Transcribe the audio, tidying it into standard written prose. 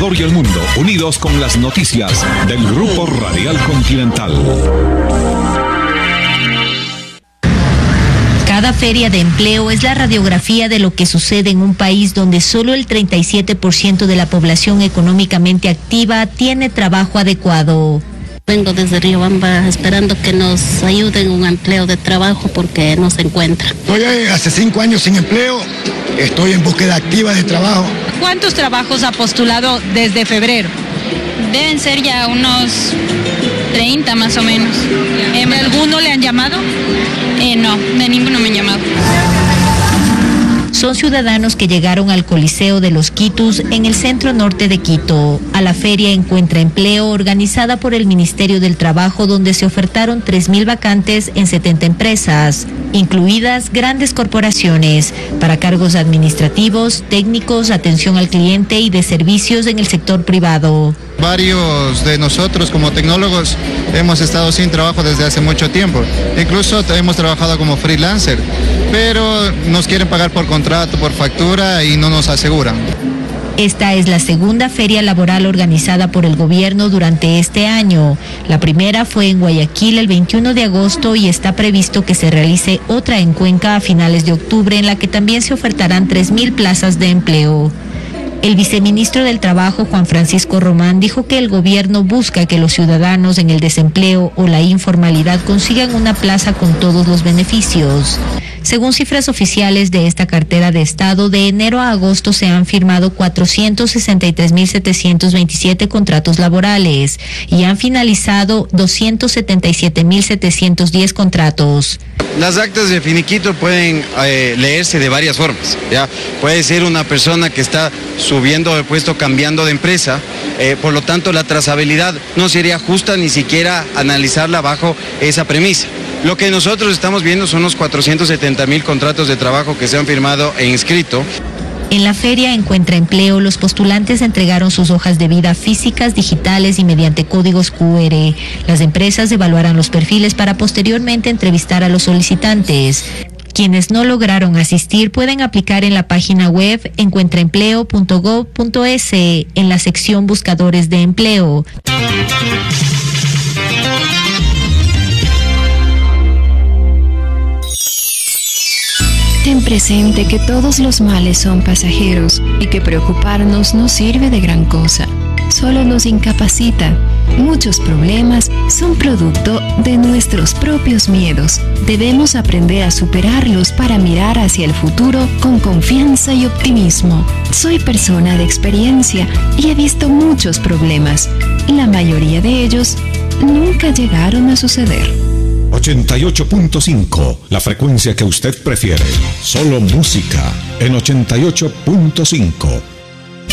Ecuador y el mundo, unidos con las noticias del Grupo Radial Continental. Cada feria de empleo es la radiografía de lo que sucede en un país donde solo el 37% de la población económicamente activa tiene trabajo adecuado. Vengo desde Riobamba esperando que nos ayuden un empleo de trabajo porque no se encuentra. Estoy hace 5 años sin empleo, estoy en búsqueda activa de trabajo. ¿Cuántos trabajos ha postulado desde febrero? Deben ser ya unos 30 más o menos. ¿De alguno le han llamado? No, de ninguno me han llamado. Son ciudadanos que llegaron al Coliseo de los Quitus en el centro norte de Quito, a la feria Encuentra Empleo organizada por el Ministerio del Trabajo, donde se ofertaron 3.000 vacantes en 70 empresas, incluidas grandes corporaciones, para cargos administrativos, técnicos, atención al cliente y de servicios en el sector privado. Varios de nosotros como tecnólogos hemos estado sin trabajo desde hace mucho tiempo, incluso hemos trabajado como freelancer, pero nos quieren pagar por contrato, por factura y no nos aseguran. Esta es la segunda feria laboral organizada por el gobierno durante este año. La primera fue en Guayaquil el 21 de agosto y está previsto que se realice otra en Cuenca a finales de octubre, en la que también se ofertarán 3.000 plazas de empleo. El viceministro del Trabajo, Juan Francisco Román, dijo que el gobierno busca que los ciudadanos en el desempleo o la informalidad consigan una plaza con todos los beneficios. Según cifras oficiales de esta cartera de Estado, de enero a agosto se han firmado 463.727 contratos laborales y han finalizado 277.710 contratos. Las actas de finiquito pueden leerse de varias formas, ¿ya? Puede ser una persona que está subiendo de puesto, cambiando de empresa, por lo tanto la trazabilidad no sería justa ni siquiera analizarla bajo esa premisa. Lo que nosotros estamos viendo son los 470.000 contratos de trabajo que se han firmado e inscrito. En la feria Encuentra Empleo, los postulantes entregaron sus hojas de vida físicas, digitales y mediante códigos QR. Las empresas evaluarán los perfiles para posteriormente entrevistar a los solicitantes. Quienes no lograron asistir pueden aplicar en la página web encuentraempleo.gov.es en la sección Buscadores de Empleo. Ten presente que todos los males son pasajeros y que preocuparnos no sirve de gran cosa, solo nos incapacita. Muchos problemas son producto de nuestros propios miedos. Debemos aprender a superarlos para mirar hacia el futuro con confianza y optimismo. Soy persona de experiencia y he visto muchos problemas. La mayoría de ellos nunca llegaron a suceder. 88.5, la frecuencia que usted prefiere. Solo música en 88.5.